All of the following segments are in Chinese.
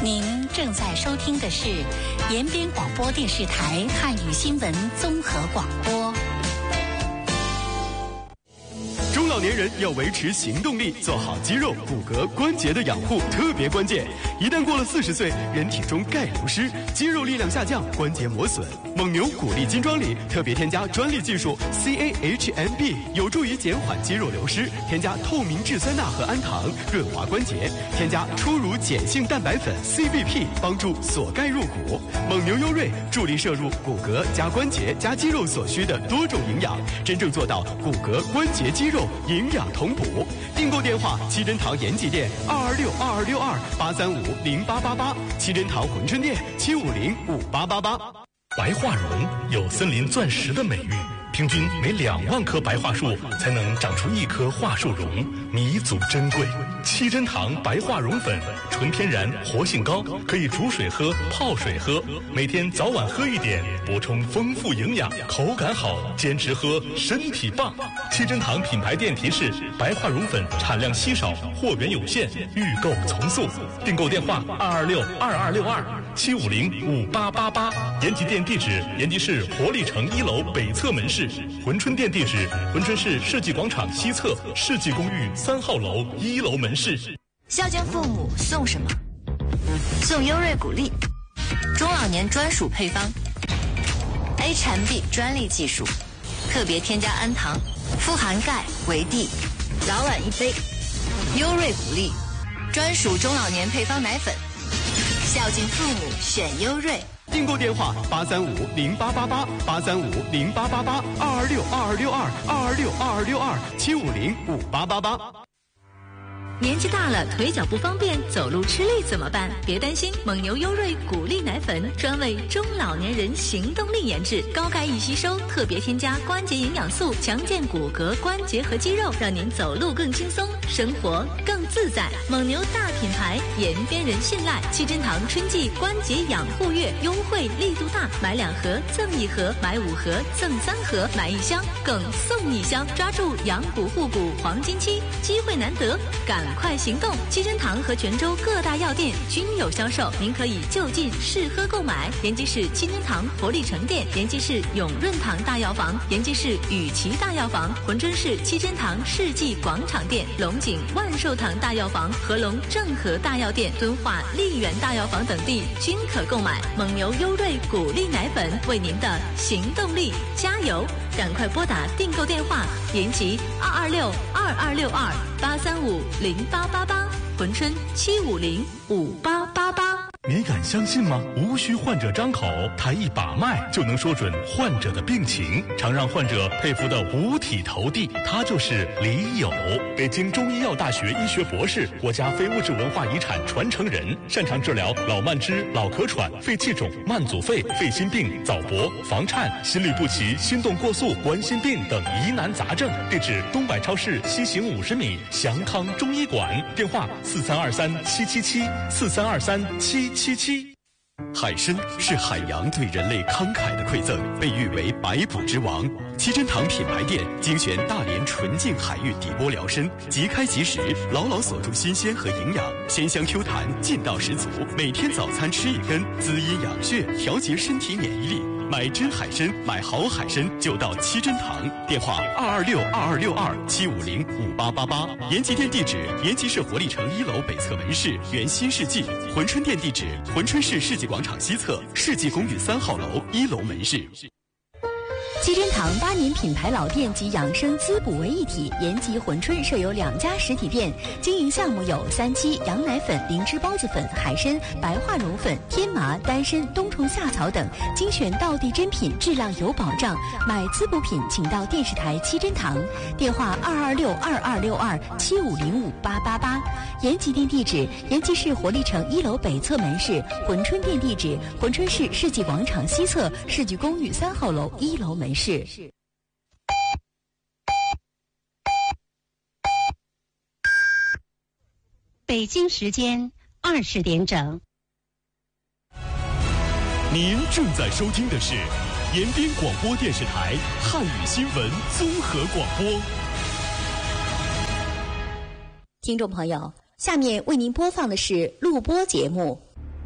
您正在收听的是延边广播电视台汉语新闻综合广播。 中老年人要维持行动力，做好肌肉、骨骼、关节的养护特别关键。一旦过了40岁，人体中钙流失，肌肉力量下降，关节磨损。蒙牛谷粒金装里特别添加专利技术 CAHMB， 有助于减缓肌肉流失。添加透明质酸钠和氨糖，润滑关节。添加初乳碱性蛋白粉 CBP， 帮助锁钙入骨。蒙牛优瑞助力摄入骨骼加关节加肌肉所需的多种营养，真正做到骨骼、关节、肌肉营养同补。订购电话：七珍堂延吉店226226283508888，七珍堂珲春店7505888。 白化榕有森林钻石的美誉，平均每2万棵白桦树才能长出1棵桦树榕，弥足珍贵。七珍堂白化榕粉，纯天然，活性高，可以煮水喝、泡水喝，每天早晚喝一点，补充丰富营养，口感好，坚持喝，身体棒。七珍堂品牌店提示：白化榕粉产量稀少，货源有限，预购从速。订购电话：226226275058888。延吉店地址：延吉市活力城1楼北侧门市。珲春店地址：珲春市世纪广场西侧世纪公寓3号楼1楼门市。 孝敬父母送什么？送优瑞谷粒，中老年专属配方 ，HMB 专利技术，特别添加氨糖，富含钙、维 D， 老晚1杯。优瑞谷粒，专属中老年配方奶粉，孝敬父母选优瑞。 订购电话：8350888，8350888，2262262，2262262，7505888。 年纪大了，腿脚不方便，走路吃力怎么办？别担心，蒙牛优瑞谷粒奶粉专为中老年人行动力研制，高钙易吸收，特别添加关节营养素，强健骨骼、关节和肌肉，让您走路更轻松，生活更自在。蒙牛大品牌，延边人信赖。七珍堂春季关节养护月优惠力度大，买2盒赠1盒，买5盒赠3盒，买1箱更送1箱，抓住养骨护骨黄金期，机会难得，赶快行动！七珍堂和泉州各大药店均有销售，您可以就近试喝购买。延吉市七珍堂活力城店，延吉市永润堂大药房，延吉市雨琦大药房，珲春市七珍堂世纪广场店，龙井万寿堂大药房、合龙正和大药店、敦化丽园大药房等地均可购买。蒙牛优瑞谷粒奶粉，为您的行动力加油！赶快拨打订购电话：延吉2262262，8350888，珲春7505888。 你敢相信吗？无需患者张口，他一把脉就能说准患者的病情，常让患者佩服的五体投地。他就是李友，北京中医药大学医学博士，国家非物质文化遗产传承人，擅长治疗老慢支、老咳喘、肺气肿、慢阻肺、肺心病、早搏、房颤、心律不齐、心动过速、冠心病等疑难杂症。地址：东百超市西行50米，祥康中医馆。电话：43237777，43237777。 海参是海洋对人类慷慨的馈赠，被誉为百补之王。七珍堂品牌店精选大连纯净海域底波疗参，即开即食，牢牢锁住新鲜和营养，鲜香 Q 弹，劲道十足。每天早餐吃1根，滋阴养血，调节身体免疫力。买真海参，买好海参就到七珍堂。电话：2262262，7505888。延吉店地址：延吉市活力城1楼北侧门市原新世纪。珲春店地址：珲春市世纪广场西侧世纪公寓3号楼1楼门市。 七珍堂8年品牌老店及养生滋补为一体，延吉、珲春设有2家实体店，经营项目有3七、羊奶粉、灵芝孢子粉、海参、白化茸粉、天麻、丹参、冬虫夏草等，精选道地珍品，质量有保障。买滋补品请到电视台七珍堂，电话2262262，7505888。延吉店地址：延吉市活力城1楼北侧门市。珲春店地址：珲春市世纪广场西侧世纪公寓3号楼1楼门市。 北京时间20点整。 您正在收听的是延边广播电视台汉语新闻综合广播。 听众朋友，下面为您播放的是录播节目。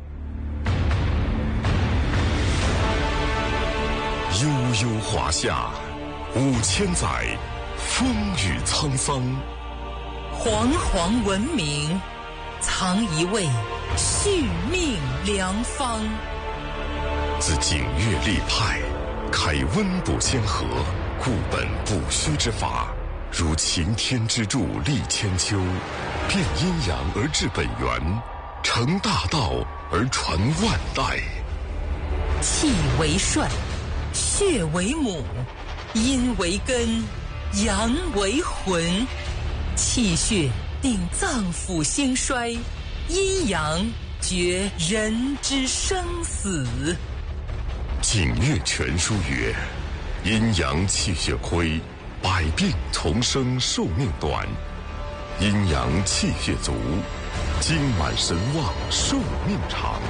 悠华夏，5000载，风雨沧桑。 煌煌文明，藏一位续命良方。 自景岳立派，开温补先河，固本不虚之法，如擎天之柱立千秋，变阴阳而治本源，成大道而传万代。 气为帅，血为母，阴为根，阳为魂。气血定脏腑兴衰，阴阳决人之生死。 景岳全书曰：阴阳气血亏，百病丛生，寿命短；阴阳气血足，精满神旺，寿命长。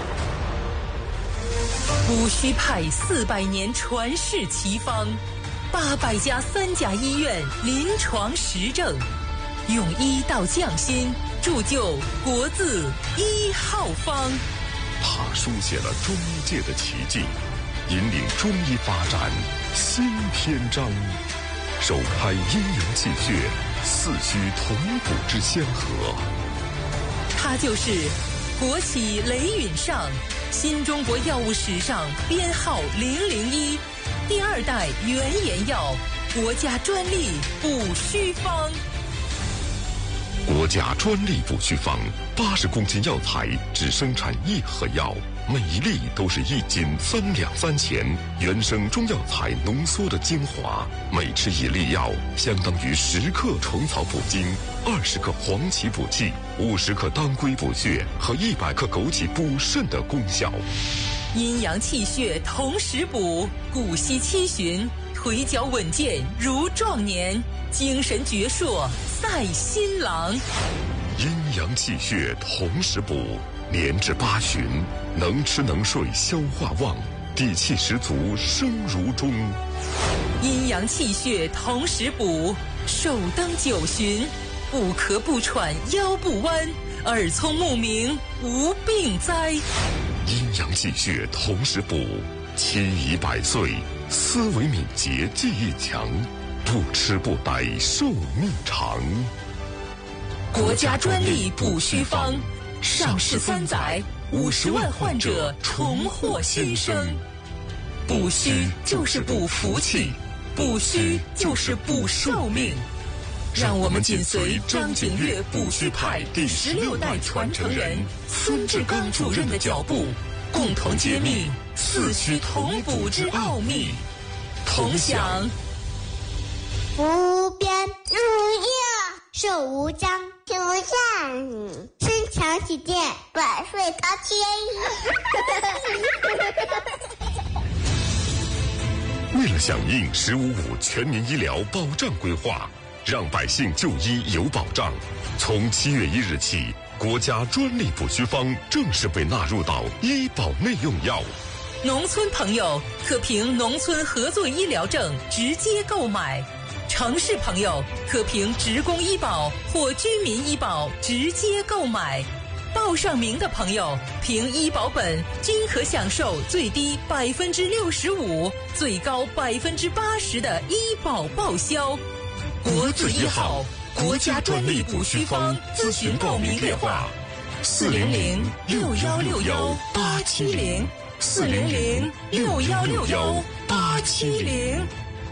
补虚派400年传世奇方，800家3甲医院临床实证，用医道匠心，铸就国字1号方。 他书写了中医界的奇迹，引领中医发展新篇章，首开阴阳气血四虚同补之先河。 他就是国企雷允上，新中国药物史上编号001，第2代原研药，国家专利补虚方。 国家专利补虚方，80公斤药材只生产1盒药，每一粒都是1斤3两3钱，原生中药材浓缩的精华，每吃1粒药，相当于10克虫草补精，20克黄芪补气，50克当归补血和100克枸杞补肾的功效。 阴阳气血同时补，骨息七旬，腿脚稳健如壮年，精神矍铄赛新郎。 阴阳气血同时补，年至8旬，能吃能睡，消化旺，底气十足，生如钟。 阴阳气血同时补，寿登9旬，不咳不喘，腰不弯，耳聪目明，无病灾。 阴阳气血同时补，期已100岁，思维敏捷，记忆强，不吃不呆，寿命长。 国家专利补虚方，上市3载，50万患者重获新生。补虚就是补福气，补虚就是补寿命。让我们紧随张景岳补虚派第16代传承人孙志刚主任的脚步，共同揭秘四虚同补之奥秘，同享无边如月，寿无疆，天无限，身强体健，百岁高天意。 为了响应“15.5”全民医疗保障规划，让百姓就医有保障，从7月1日起，国家专利补虚方正式被纳入到医保内用药。 农村朋友可凭农村合作医疗证直接购买，城市朋友可凭职工医保或居民医保直接购买。报上名的朋友凭医保本均可享受最低65%、最高80%的医保报销。国字1号，国家专利补虚方，咨询报名电话：400-616-870，400-616-870。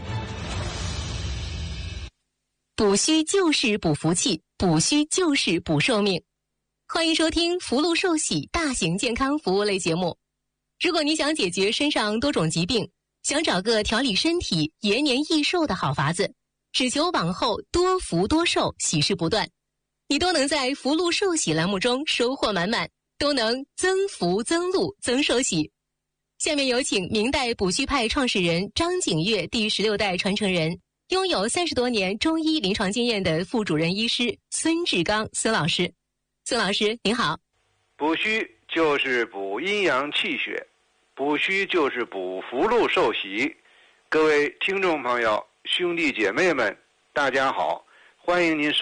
补虚就是补福气，补虚就是补寿命。欢迎收听福禄寿喜大型健康服务类节目。如果你想解决身上多种疾病，想找个调理身体、延年益寿的好法子，只求往后多福多寿，喜事不断，你都能在福禄寿喜栏目中收获满满，都能增福增禄增寿喜。下面有请明代补虚派创始人张景岳第16代传承人，拥有30多年中医临床经验的副主任医师孙志刚孙老师。孙老师您好。 补虚就是补阴阳气血，补虚就是补福禄寿喜。各位听众朋友、兄弟姐妹们，大家好，欢迎您收